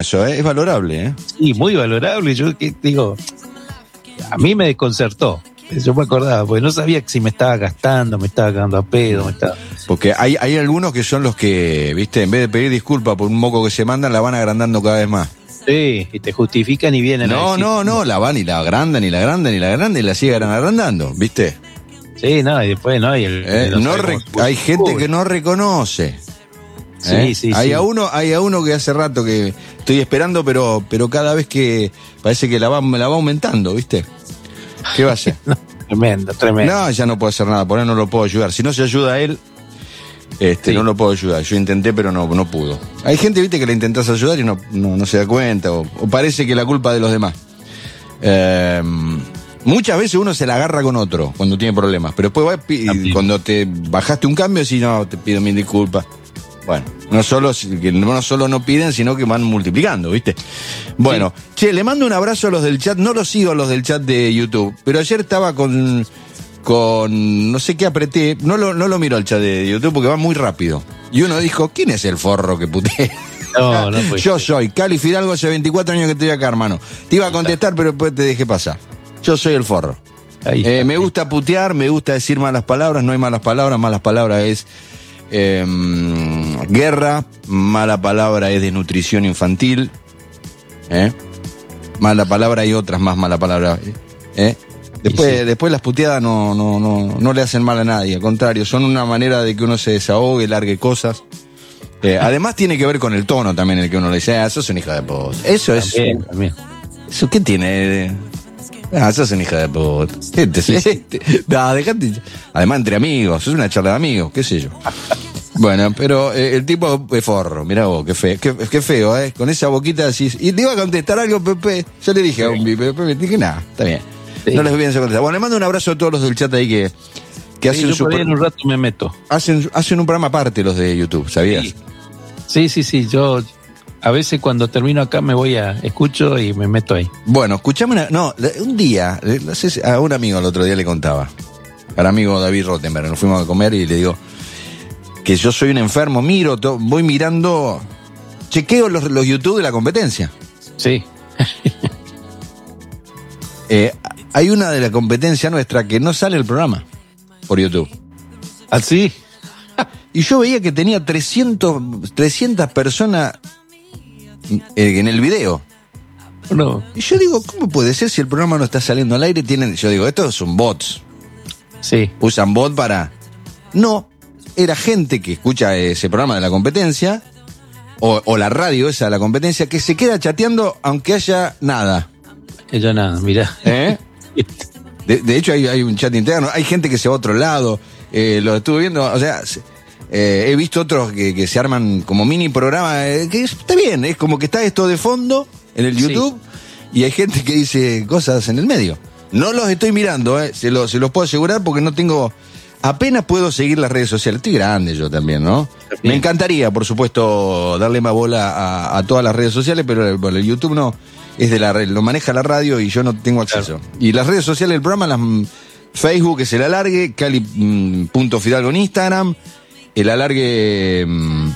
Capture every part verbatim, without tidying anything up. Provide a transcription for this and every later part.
eso, ¿eh? Es valorable, ¿eh? Sí, muy valorable. Yo ¿qué digo, a mí me desconcertó. Yo me acordaba, porque no sabía si me estaba gastando, me estaba cagando a pedo, me estaba... Porque hay, hay algunos que son los que, viste, en vez de pedir disculpas por un moco que se mandan, la van agrandando cada vez más. Sí, y te justifican y vienen no, a decir... No, no, no, la van y la agrandan y la agrandan y la agrandan y la siguen agrandando, ¿viste? Sí, no, y después, ¿no? Y el, eh, no re, hay gente que no reconoce. Sí, ¿eh? sí, hay sí. a uno, hay a uno que hace rato que estoy esperando, pero, pero cada vez que parece que la va, la va aumentando, ¿viste? ¿Qué va a hacer? No, tremendo, tremendo. No, ya no puedo hacer nada, por él no lo puedo ayudar. Si no se ayuda a él, este, sí. no lo puedo ayudar. Yo intenté, pero no, no pudo. Hay gente, viste, que le intentás ayudar y no, no, no se da cuenta, o, o parece que la culpa de los demás. Eh, muchas veces uno se la agarra con otro cuando tiene problemas, pero después va, y cuando te bajaste un cambio, si no, te pido mil disculpas. Bueno, no solo, que no solo no piden, sino que van multiplicando, ¿viste? Bueno, sí. Che, le mando un abrazo a los del chat, no los sigo a los del chat de YouTube, pero ayer estaba con, con no sé qué apreté, no lo, no lo miro al chat de YouTube porque va muy rápido. Y uno dijo, ¿quién es el forro que puteé? No, no fue. Yo soy Cali Fidalgo, hace veinticuatro años que estoy acá, hermano. Te iba a contestar, pero después te dejé pasar. Yo soy el forro. Ahí está, eh, me gusta putear, me gusta decir malas palabras, no hay malas palabras, malas palabras es... Eh, guerra, mala palabra es desnutrición infantil, ¿eh? Mala palabra y otras más mala palabra, ¿eh? Después, sí. después las puteadas no, no, no, no le hacen mal a nadie, al contrario, son una manera de que uno se desahogue, largue cosas. Eh, además tiene que ver con el tono también, en el que uno le dice, ah, sos un hijo de puta. Eso es. También, también. ¿Eso qué tiene? Ah, sos un hijo de puta. Este, este. No, dejate. Además, entre amigos, es una charla de amigos, qué sé yo. Bueno, pero eh, el tipo es forro, mirá vos, qué feo, qué, qué feo, ¿eh? Con esa boquita así. Y le iba a contestar algo, Pepe. Yo le dije a un Pepe, Pepe, dije, nada, está bien. Sí. No les voy a contestar. Bueno, le mando un abrazo a todos los del chat ahí que, que sí, hacen yo su. Por ahí en un rato me meto. Hacen, hacen un programa aparte los de YouTube, ¿sabías? Sí, sí, sí, sí. Yo a veces cuando termino acá me voy a. Escucho y me meto ahí. Bueno, escuchame una. No, un día, no sé si, a un amigo el otro día le contaba. Al amigo David Rottenberg, nos fuimos a comer y le digo. Que yo soy un enfermo, miro, to, voy mirando, chequeo los, los YouTube de la competencia. Sí. eh, hay una de la competencia nuestra que no sale el programa por YouTube. ¿Ah, sí? Y yo veía que tenía trescientas personas en el video. No. Y yo digo, ¿cómo puede ser si el programa no está saliendo al aire? Tienen, yo digo, estos son bots. Sí. Usan bot para... No. Era gente que escucha ese programa de la competencia, o, o la radio esa de la competencia, que se queda chateando aunque haya nada. Que ya nada, mirá. ¿Eh? De, de hecho, hay, hay un chat interno, hay gente que se va a otro lado, eh, lo estuve viendo, o sea, eh, he visto otros que, que se arman como mini programa, eh, que está bien, es como que está esto de fondo en el YouTube, sí. Y hay gente que dice cosas en el medio. No los estoy mirando, eh, se, lo, se los puedo asegurar porque no tengo... Apenas puedo seguir las redes sociales. Estoy grande yo también, ¿no? Bien. Me encantaría, por supuesto, darle más bola a, a todas las redes sociales, pero el, el YouTube no es de la red, lo maneja la radio y yo no tengo acceso. Claro. Y las redes sociales del programa, las Facebook, que se la alargue, Cali.Fidalgo en Instagram, el alargue mmm,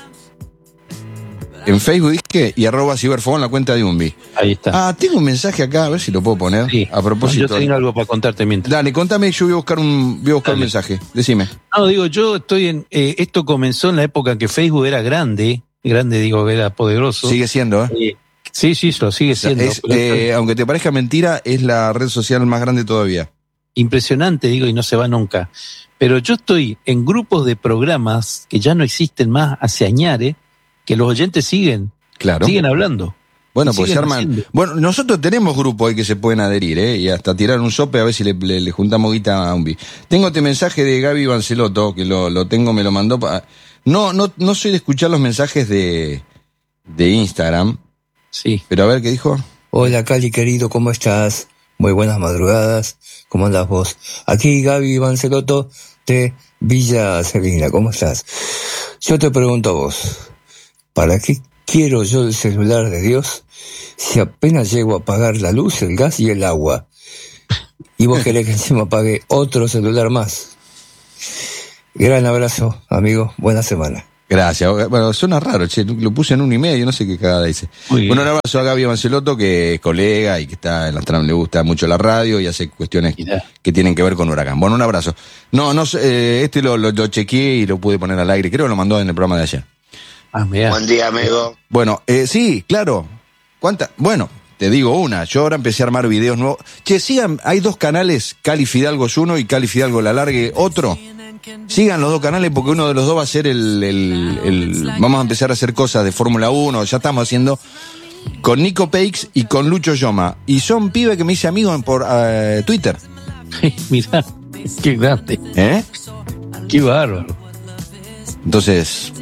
en Facebook, dije, y arroba Ciberfogón, la cuenta de Umbi. Ahí está. Ah, tengo un mensaje acá, a ver si lo puedo poner. Sí. A propósito. Yo tengo algo para contarte mientras. Dale, contame, yo voy a buscar un, voy a buscar un mensaje. Decime. No, digo, yo estoy en. Eh, esto comenzó en la época que Facebook era grande. Grande, digo, que era poderoso. Sigue siendo, ¿eh? eh sí, sí, lo sigue siendo. Es, eh, aunque te parezca mentira, es la red social más grande todavía. Impresionante, digo, y no se va nunca. Pero yo estoy en grupos de programas que ya no existen más hace añares, que los oyentes siguen. Claro. Siguen hablando. Bueno, pues se arman. Haciendo. Bueno, nosotros tenemos grupos ahí que se pueden adherir, ¿eh? Y hasta tirar un sope a ver si le, le, le juntamos guita a un bi. Tengo este mensaje de Gaby Bancelotto, que lo, lo tengo, me lo mandó. Pa... No, no, no soy de escuchar los mensajes de, de Instagram. Sí. Pero a ver qué dijo. Hola, Cali, querido, ¿cómo estás? Muy buenas madrugadas. ¿Cómo andas vos? Aquí Gaby Bancelotto de Villa Serena. ¿Cómo estás? Yo te pregunto a vos. ¿Para qué quiero yo el celular de Dios si apenas llego a pagar la luz, el gas y el agua? Y vos querés que encima pague otro celular más. Gran abrazo, amigo. Buena semana. Gracias. Bueno, suena raro, che, lo puse en un y medio, no sé qué cagada dice. Bueno, un abrazo a Gaby Mancelotto, que es colega y que está en la trama, le gusta mucho la radio y hace cuestiones Mirá. que tienen que ver con Huracán. Bueno, un abrazo. No, no eh, este lo, lo, lo chequeé y lo pude poner al aire, creo que lo mandó en el programa de ayer. Ah, mira. Buen día, amigo. Bueno, eh, sí, claro. ¿Cuántas? Bueno, te digo una, yo ahora empecé a armar videos nuevos. Che, sigan, hay dos canales, Cali Fidalgo es uno y Cali Fidalgo La Largue otro. Sigan los dos canales porque uno de los dos va a ser el, el, el vamos a empezar a hacer cosas de Fórmula uno, ya estamos haciendo con Nico Peix y con Lucho Yoma. Y son pibes que me hice amigos por uh, Twitter. Mirá, qué grande. ¿Eh? Qué bárbaro. Entonces,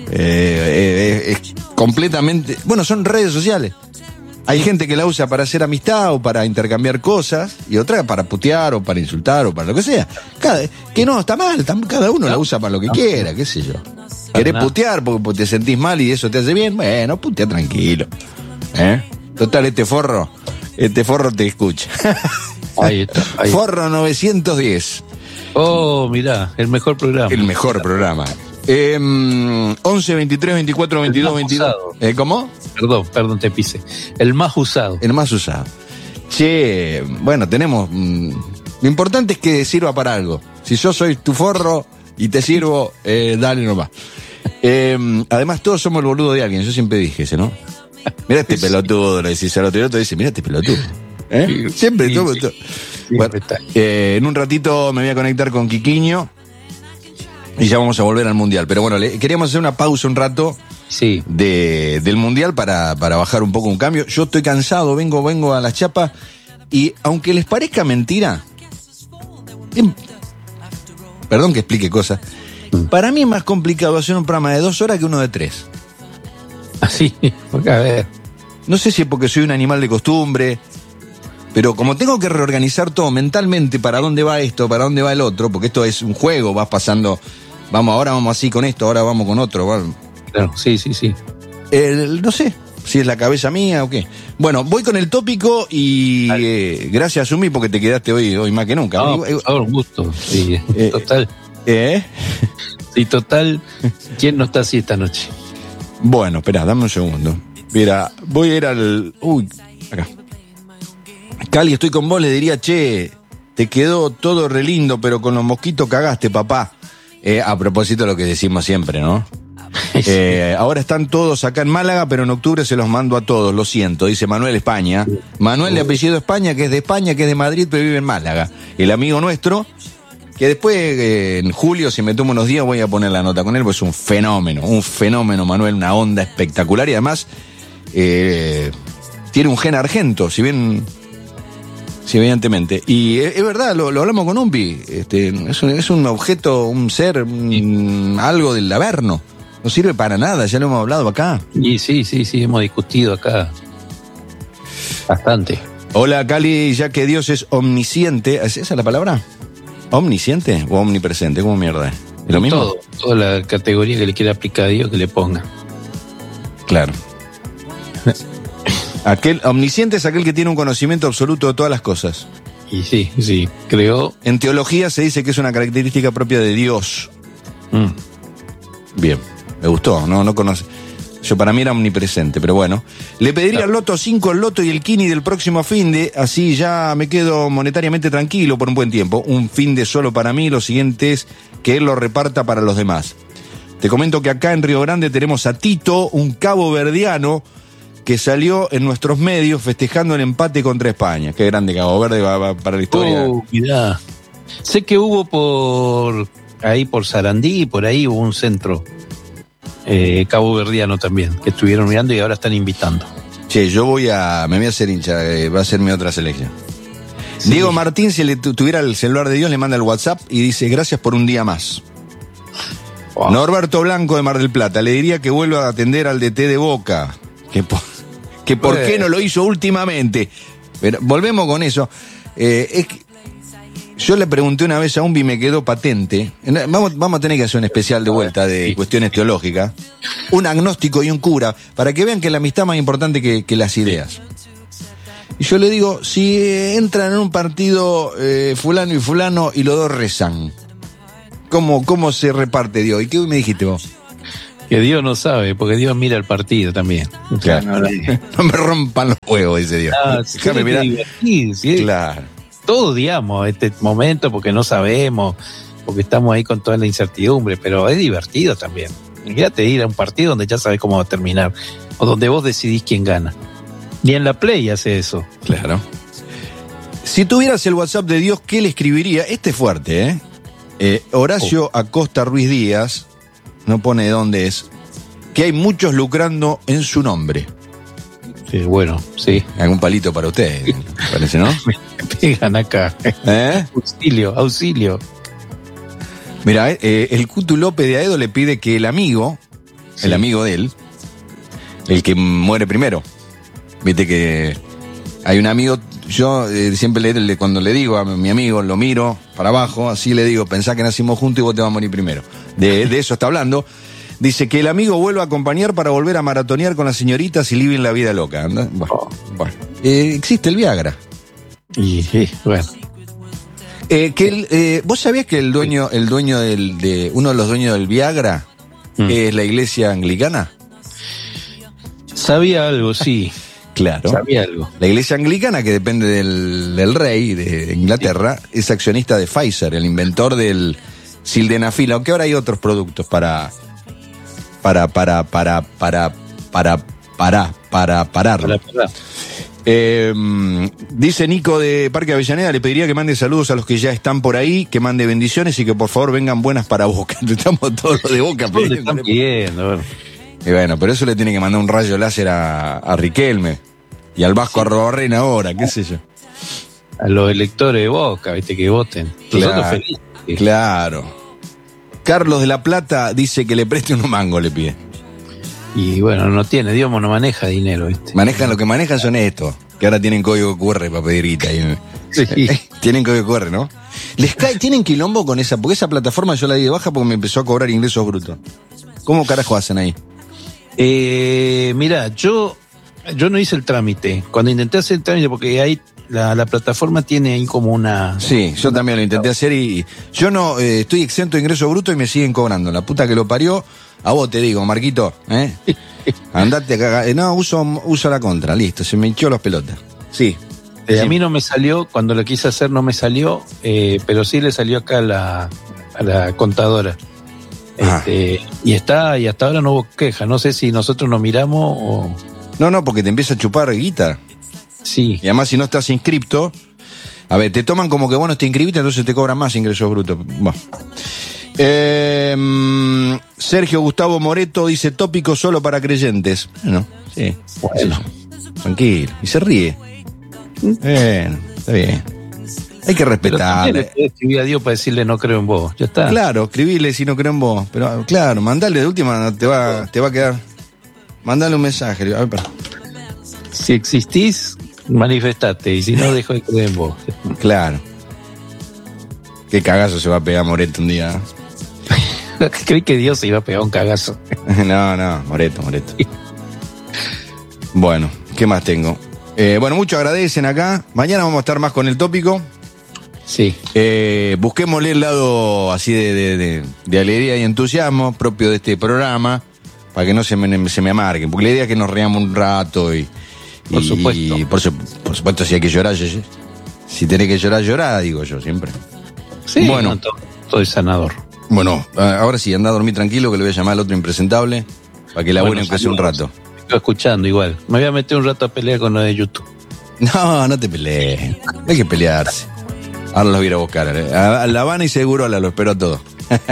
eh, eh, es completamente... Bueno, son redes sociales. Hay gente que la usa para hacer amistad o para intercambiar cosas y otra para putear o para insultar o para lo que sea. Cada, que no, está mal, está, cada uno la usa para lo que quiera, qué sé yo. ¿Querés putear porque te sentís mal y eso te hace bien? Bueno, putea tranquilo. ¿Eh? Total, este forro, este forro te escucha. Ahí está. Ahí. Forro novecientos diez. Oh, mirá, el mejor programa. El mejor programa. Eh, once, veintitrés, veinticuatro, veintidós, veintidós. ¿Eh, ¿Cómo? Perdón, perdón, te pise. El más usado. El más usado. Che, bueno, tenemos... Mmm, lo importante es que sirva para algo. Si yo soy tu forro y te sirvo, eh, dale nomás. Eh, además, todos somos el boludo de alguien. Yo siempre dije ese, ¿no? Mira este pelotudo, le decís al otro y el otro dice, mira este pelotudo. ¿Eh? Sí, siempre, sí, todo, sí. todo. Sí, bueno, eh, en un ratito me voy a conectar con Quiquiño. Y ya vamos a volver al Mundial. Pero bueno, le, queríamos hacer una pausa un rato sí. de, del Mundial para, para bajar un poco un cambio. Yo estoy cansado, vengo, vengo a las chapas. Y aunque les parezca mentira, eh, perdón que explique cosas, mm. para mí es más complicado hacer un programa de dos horas que uno de tres. Así, porque a ver. No sé si es porque soy un animal de costumbre, pero como tengo que reorganizar todo mentalmente para dónde va esto, para dónde va el otro, porque esto es un juego, vas pasando... Vamos, ahora vamos así con esto, ahora vamos con otro. Bueno. Claro, sí, sí, sí. El, no sé si es la cabeza mía o qué. Bueno, voy con el tópico y eh, gracias, Sumi, porque te quedaste hoy, hoy más que nunca. No, por favor, un gusto. Sí, eh, total. ¿Eh? Sí, total. ¿Quién no está así esta noche? Bueno, esperá, dame un segundo. Mira, voy a ir al... Uy, acá. Cali, estoy con vos, le diría, che, te quedó todo re lindo, pero con los mosquitos cagaste, papá. Eh, a propósito de lo que decimos siempre, ¿no? Eh, ahora están todos acá en Málaga, pero en octubre se los mando a todos, lo siento, dice Manuel España. Manuel de apellido España, que es de España, que es de Madrid, pero vive en Málaga. El amigo nuestro, que después eh, en julio, si me tomo unos días, voy a poner la nota con él, pues es un fenómeno, un fenómeno, Manuel, una onda espectacular y además eh, tiene un gen argento, si bien... Sí, evidentemente. Y es, es verdad, lo, lo hablamos con Umpi. Este, es, un, es un objeto, un ser, un, algo del Averno. No sirve para nada, ya lo hemos hablado acá. Y sí, sí, sí, hemos discutido acá bastante. Hola, Cali, ya que Dios es omnisciente, ¿es esa la palabra? ¿Omnisciente o omnipresente? ¿Cómo mierda es? ¿Es lo mismo? Todo, toda la categoría que le quiera aplicar a Dios que le ponga. Claro. Aquel omnisciente es aquel que tiene un conocimiento absoluto de todas las cosas. Y sí, sí, creo. En teología se dice que es una característica propia de Dios. Mm. Bien, me gustó, no, no conoce. Yo para mí era omnipresente, pero bueno. Le pediría al Loto cinco, el Loto y el Kini del próximo finde, así ya me quedo monetariamente tranquilo por un buen tiempo. Un finde solo para mí, lo siguiente es que él lo reparta para los demás. Te comento que acá en Río Grande tenemos a Tito, un cabo verdiano, que salió en nuestros medios festejando el empate contra España. Qué grande Cabo Verde va, va para la historia. Oh, mirá. Sé que hubo por ahí por Sarandí, por ahí hubo un centro eh, cabo verdiano también, que estuvieron mirando y ahora están invitando. Che, yo voy a, me voy a hacer hincha, eh, va a ser mi otra selección. Sí. Diego Martín, si le tuviera el celular de Dios, le manda el WhatsApp y dice, gracias por un día más. Wow. Norberto Blanco de Mar del Plata, le diría que vuelva a atender al D T de Boca. Que por, que por pues, qué no lo hizo últimamente. Pero volvemos con eso. Eh, es que yo le pregunté una vez a Umbi y me quedó patente. Vamos, vamos a tener que hacer un especial de vuelta de cuestiones teológicas. Un agnóstico y un cura, para que vean que la amistad es más importante que, que las ideas. Y yo le digo, si entran en un partido eh, fulano y fulano y los dos rezan, ¿cómo, cómo se reparte Dios? ¿Y qué me dijiste vos? Que Dios no sabe, porque Dios mira el partido también. Claro. No, no, no me rompan los huevos, dice Dios. Ah, sí, Déjame mirar. Sí, sí. Claro. Todos odiamos este momento porque no sabemos, porque estamos ahí con toda la incertidumbre, pero es divertido también. Imagínate ir a un partido donde ya sabes cómo va a terminar, o donde vos decidís quién gana. Ni en la Play hace eso. Claro. Si tuvieras el WhatsApp de Dios, ¿qué le escribiría? Este es fuerte, ¿eh? eh Horacio oh. Acosta Ruiz Díaz, no pone de dónde es, que hay muchos lucrando en su nombre. Sí, bueno, sí. Algún palito para usted, parece, ¿no? Me pegan acá. ¿Eh? Auxilio, auxilio. Mira, eh, el Cutu López de Aedo le pide que el amigo, sí. el amigo de él, el que muere primero, viste que hay un amigo, yo eh, siempre le, le, cuando le digo a mi amigo, lo miro para abajo, así le digo, pensá que nacimos juntos y vos te vas a morir primero. De, de eso está hablando. Dice que el amigo vuelva a acompañar para volver a maratonear con las señoritas y living la vida loca. ¿Anda? Bueno, oh. bueno. Eh, existe el Viagra. Y sí, bueno. Eh, que el, eh, ¿Vos sabías que el dueño, el dueño del, de uno de los dueños del Viagra mm. es la iglesia anglicana? Sabía algo, sí. Claro. Sabía algo. La iglesia anglicana, que depende del, del rey de Inglaterra, sí. es accionista de Pfizer, el inventor del sildenafil, aunque ahora hay otros productos para para para para para para para para pararlo. Para, para. Eh, dice Nico de Parque Avellaneda, le pediría que mande saludos a los que ya están por ahí, que mande bendiciones y que por favor vengan buenas para Boca. Estamos todos los de Boca. Pero están pidiendo. Y bueno, pero eso le tiene que mandar un rayo láser a, a Riquelme y al Vasco sí. Arrobarrena ahora, qué sé yo. A los electores de Boca, viste, que voten. Claro, felices. Claro. Carlos de la Plata dice que le preste unos mangos, le pide. Y bueno, no tiene, Dios no maneja dinero, ¿viste? Manejan, lo que manejan son estos, que ahora tienen código cu erre para pedir guita. Y, sí. Tienen código cu erre, ¿no? Les cae, tienen quilombo con esa, porque esa plataforma yo la di de baja porque me empezó a cobrar ingresos brutos. ¿Cómo carajo hacen ahí? Eh, mira, yo, yo no hice el trámite. Cuando intenté hacer el trámite, porque ahí la, la plataforma tiene ahí como una... Sí, yo también lo intenté hacer y yo no eh, estoy exento de ingresos brutos y me siguen cobrando. La puta que lo parió. A vos te digo, Marquito, ¿eh? Andate a cagar. No, uso, uso la contra, listo, se me hinchó las pelotas. Sí. Eh, sí. A mí no me salió, cuando lo quise hacer no me salió, eh, pero sí le salió acá a la, a la contadora. Este, y está, y hasta ahora no hubo queja. No sé si nosotros nos miramos o. No, no, porque te empieza a chupar guita. Sí. Y además, si no estás inscripto, a ver, te toman como que vos no te inscribiste, entonces te cobran más ingresos brutos. Bueno. Eh, Sergio Gustavo Moreto dice tópico solo para creyentes. Bueno, sí. Bueno. Sí, tranquilo. Y se ríe. Bueno, está bien. Hay que respetarle. Escribí a Dios para decirle no creo en vos. Ya está. Claro, escribile si no creo en vos. Pero claro, mandale de última, te va, te va a quedar. Mandale un mensaje. A ver, perdón. Si existís, manifestate. Y si no, dejo de creer en vos. Claro. Qué cagazo se va a pegar Moreto un día. Creí que Dios se iba a pegar un cagazo. No, no, Moreto, Moreto. Bueno, ¿qué más tengo? Eh, bueno, muchos agradecen acá. Mañana vamos a estar más con el tópico. Sí. Eh, busquémosle el lado así de, de, de, de alegría y entusiasmo propio de este programa, para que no se me, se me amarguen. Porque la idea es que nos reamos un rato y... Por supuesto. Y por, su, por supuesto, si hay que llorar, si, si tenés que llorar, llorar, digo yo siempre. Sí, bueno, no, todo, todo es sanador. Bueno, ahora sí, anda a dormir tranquilo, que le voy a llamar al otro impresentable, para que la bueno, abuela empiece un rato. Estoy escuchando igual. Me voy a meter un rato a pelear con lo de YouTube. No, no te pelees. Hay que pelearse. Ahora los voy a ir a buscar. A La Habana y seguro la lo espero a todos.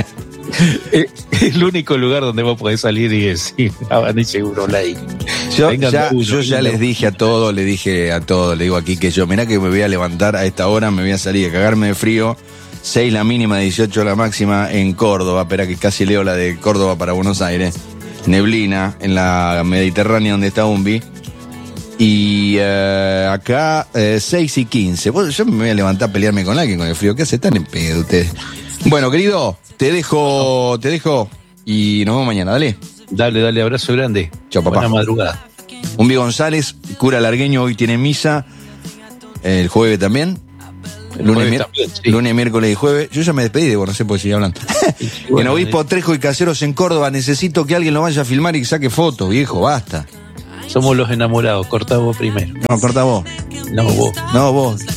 El único lugar donde vos podés salir y decir Habana y seguro la hay. Yo ya, uno, yo ya les dije a todos, le dije a todos, le digo aquí que yo, mirá que me voy a levantar a esta hora, me voy a salir a cagarme de frío. seis la mínima, dieciocho la máxima en Córdoba. Espera que casi leo la de Córdoba para Buenos Aires. Neblina en la Mediterránea donde está Umbi. Y uh, acá uh, seis y quince. Bueno, yo me voy a levantar a pelearme con alguien con el frío. ¿Qué hace? Están en pedo ustedes. Bueno, querido, te dejo, te dejo y nos vemos mañana. Dale. Dale, dale, abrazo grande. Chao, papá. Buena madrugada. Umbi González, cura largueño, hoy tiene misa. El jueves también. Lunes, mier- también, sí. lunes, miércoles y jueves. Yo ya me despedí, de, bueno, no sé por qué sigue hablando. Bueno, en Obispo Trejo y Caseros en Córdoba, necesito que alguien lo vaya a filmar y saque fotos, viejo, basta. Somos los enamorados, cortá vos primero. No, cortá vos. No, vos. No, vos.